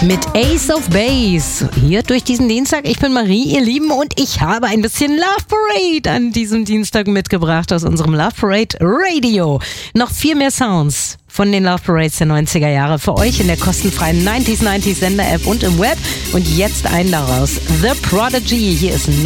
mit Ace of Base. Hier durch diesen Dienstag. Ich bin Marie, ihr Lieben, und ich habe ein bisschen Love Parade an diesem Dienstag mitgebracht aus unserem Love Parade Radio. Noch viel mehr Sounds von den Love Parades der 90er Jahre für euch in der kostenfreien 90s Sender-App und im Web. Und jetzt einen daraus. The Prodigy. Hier ist